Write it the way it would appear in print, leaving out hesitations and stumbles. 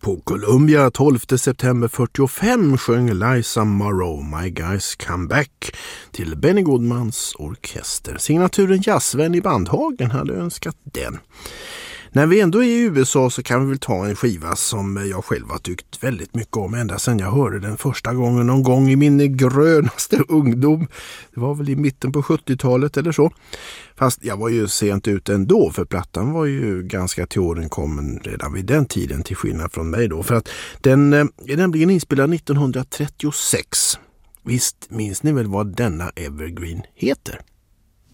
På Columbia 12 september 45 sjöng Liza Morrow My Guys Come Back till Benny Goodmans orkester. Signaturen Jazzvän i Bandhagen hade önskat den. När vi ändå är i USA så kan vi väl ta en skiva som jag själv har tyckt väldigt mycket om ända sedan jag hörde den första gången någon gång i min grönaste ungdom. Det var väl i mitten på 70-talet eller så. Fast jag var ju sent ut ändå, för plattan var ju ganska till åren kommen redan vid den tiden, till skillnad från mig då. För att den är nämligen inspelad 1936. Visst minns ni väl vad denna Evergreen heter?